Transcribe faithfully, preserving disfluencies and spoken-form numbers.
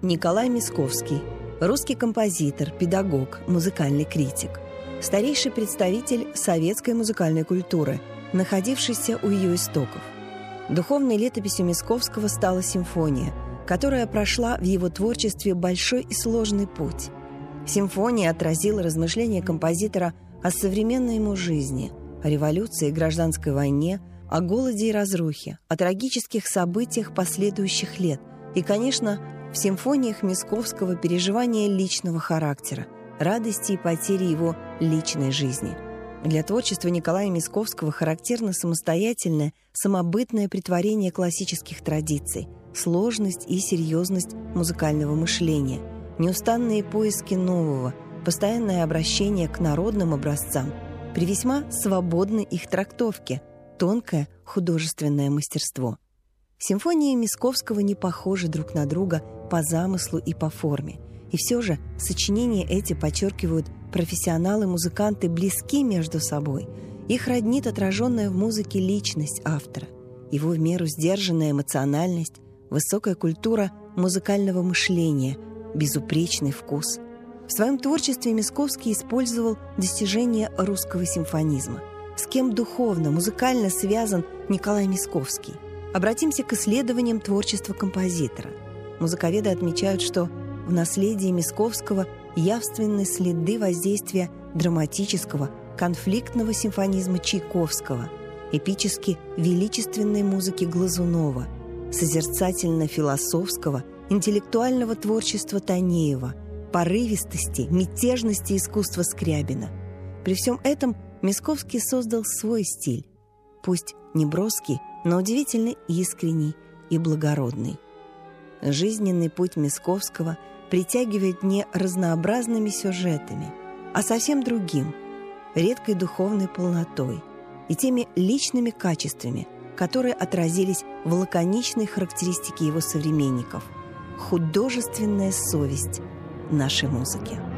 Николай Мисковский, русский композитор, педагог, музыкальный критик, старейший представитель советской музыкальной культуры, находившийся у ее истоков. Духовной летописью Мисковского стала симфония, которая прошла в его творчестве большой и сложный путь. Симфония отразила размышления композитора о современной ему жизни, о революции и гражданской войне, о голоде и разрухе, о трагических событиях последующих лет и, конечно, в симфониях Мисковского переживания личного характера, радости и потери его личной жизни. Для творчества Николая Мисковского характерно самостоятельное, самобытное претворение классических традиций, сложность и серьезность музыкального мышления, неустанные поиски нового, постоянное обращение к народным образцам, при весьма свободной их трактовке, тонкое художественное мастерство. Симфонии Мисковского не похожи друг на друга по замыслу и по форме, и все же сочинения эти подчеркивают профессионалы-музыканты близки между собой. Их роднит отраженная в музыке личность автора, его в меру сдержанная эмоциональность, высокая культура музыкального мышления, безупречный вкус. В своем творчестве Мисковский использовал достижения русского симфонизма. С кем духовно, музыкально связан Николай Мисковский? Обратимся к исследованиям творчества композитора. Музыковеды отмечают, что в наследии Мисковского явственны следы воздействия драматического, конфликтного симфонизма Чайковского, эпически величественной музыки Глазунова, созерцательно-философского, интеллектуального творчества Танеева, порывистости, мятежности искусства Скрябина. При всем этом Мисковский создал свой стиль, пусть не броский, но удивительно искренний и благородный. Жизненный путь Мисковского притягивает не разнообразными сюжетами, а совсем другим, редкой духовной полнотой и теми личными качествами, которые отразились в лаконичной характеристике его современников – художественная совесть нашей музыки.